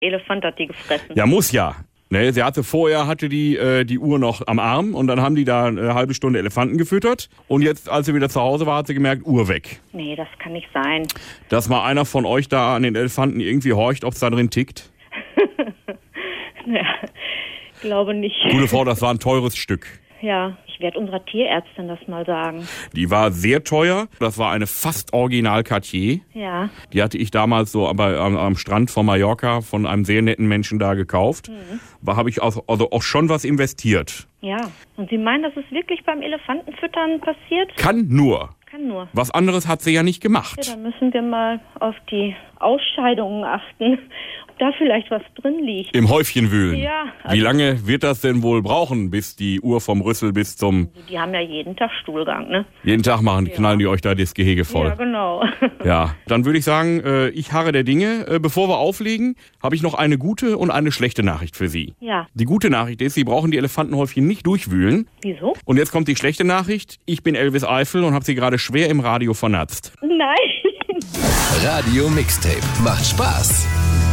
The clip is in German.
Elefant hat die gefressen. Ja, muss ja. Ne, hatte die Uhr noch am Arm und dann haben die da eine halbe Stunde Elefanten gefüttert. Und jetzt, als sie wieder zu Hause war, hat sie gemerkt, Uhr weg. Nee, das kann nicht sein. Dass mal einer von euch da an den Elefanten irgendwie horcht, ob es da drin tickt? Ja, glaube nicht. Gute Frau, das war ein teures Stück. Ja, ich werde unserer Tierärztin das mal sagen. Die war sehr teuer. Das war eine fast Original Cartier. Ja. Die hatte ich damals so am Strand von Mallorca von einem sehr netten Menschen da gekauft. Da habe ich also auch schon was investiert. Ja. Und Sie meinen, dass es wirklich beim Elefantenfüttern passiert? Kann nur. Kann nur. Was anderes hat sie ja nicht gemacht. Ja, dann müssen wir mal auf die Ausscheidungen achten, ob da vielleicht was drin liegt. Im Häufchen wühlen. Ja. Wie lange wird das denn wohl brauchen, bis die Uhr vom Rüssel bis zum... Die haben ja jeden Tag Stuhlgang, ne? Jeden Tag knallen die euch da das Gehege voll. Ja, genau. Ja, dann würde ich sagen, ich harre der Dinge. Bevor wir auflegen, habe ich noch eine gute und eine schlechte Nachricht für Sie. Ja. Die gute Nachricht ist, Sie brauchen die Elefantenhäufchen nicht durchwühlen. Wieso? Und jetzt kommt die schlechte Nachricht. Ich bin Elvis Eifel und habe Sie gerade schwer im Radio vernatzt. Nein. Radio Mixtape. Macht Spaß.